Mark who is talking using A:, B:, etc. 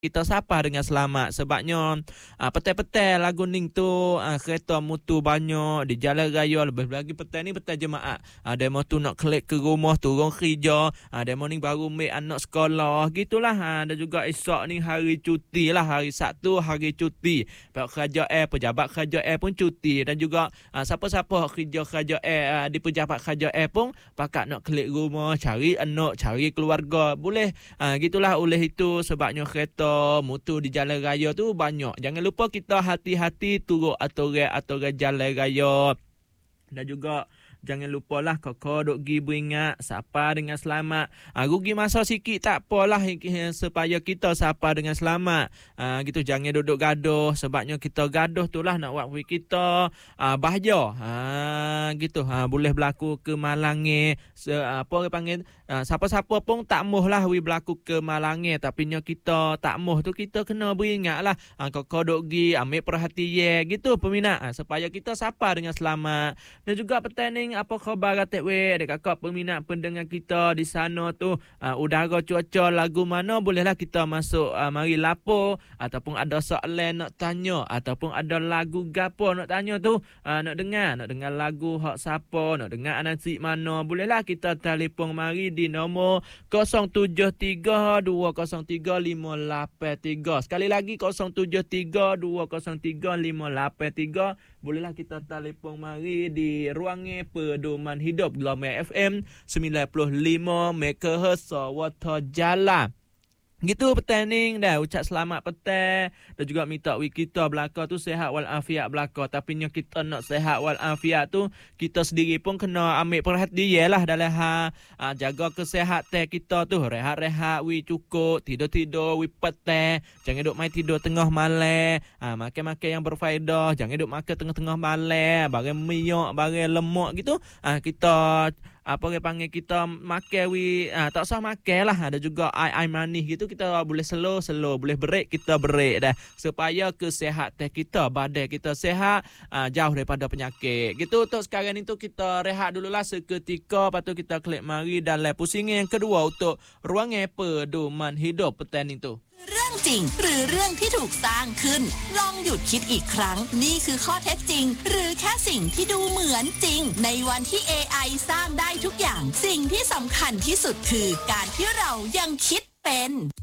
A: kita sampai dengan selamat. Sebabnya petai-petai lagu ning tu kereta mutu banyak di jalan raya, lebih lagi petai ni petai jemaah. Demo tu nak klik ke rumah turun kerja, demo ni baru make anak sekolah gitulah. Dan juga esok ni hari cuti lah, hari Sabtu hari cuti. Pejabat kerajaan pun cuti, dan juga siapa-siapa kerajaan di pejabat kerajaan pun pakat nak klik rumah, cari anak, cari keluarga. Boleh gitulah. Oleh itu sebabnya kereta mutu di jalan raya tu banyak. Jangan lupa kita hati-hati turut aturan jalan raya. Dan juga jangan lupalah kau duk gi beringat sapa dengan selamat. Rugi masa sikit tak apalah supaya kita sapa dengan selamat. Gitu, jangan duduk gaduh, sebabnya kita gaduh tu lah nak buat kita bahaya. Gitu. Boleh berlaku kemalangan. Apa orang panggil, siapa-siapa pun tak moh lah berlaku kemalangan, tapi nya kita tak moh tu kita kena beringatlah. Kau duk gi ambil perhatian gitu peminat, supaya kita sapa dengan selamat. Dan juga pertanding apa khabar katik dekat kakak peminat pendengar kita di sana tu, udara cuaca lagu mana, bolehlah kita masuk mari lapor, ataupun ada soalan nak tanya, ataupun ada lagu gapo nak tanya tu, nak dengar lagu hak siapa, nak dengar anasi mana, bolehlah kita telefon mari di nombor 073-203-583. Sekali lagi 073-203-583. Bolehlah kita telefon mari di ruangan pedoman hidup Gelombang FM 95 MHz Sawata Jala. Gitu pertanding dah, ucap selamat petang dan juga minta kita belaka tu sihat walafiat belaka. Tapi nya kita nak sihat walafiat tu, kita sendiri pun kena ambil perhatian lah dalam jaga kesihatan kita tu. Rehat-rehat cukup, tidur petang, jangan duk main tidur tengah malam. Makan-makan yang berfaedah, jangan duk makan tengah-tengah malam, barang minyak, barang lemak gitu. Kita apa orang panggil, kita makan tak usah makan lah. Ada juga air manis gitu, kita boleh slow, boleh break, kita break dah, supaya kesihatan kita, badan kita sihat, jauh daripada penyakit gitu. Untuk sekarang itu kita rehat dululah seketika, lepas tu kita klik mari dalam pusingan yang kedua untuk ruangan pedoman hidup petang itu.
B: เรื่องจริงหรือเรื่องที่ถูกสร้างขึ้นลองหยุดคิดอีกครั้งนี่คือข้อเท็จจริงหรือแค่สิ่งที่ดูเหมือนจริงในวันที่ AI สร้างได้ทุกอย่างสิ่งที่สำคัญที่สุดคือการที่เรายังคิดเป็น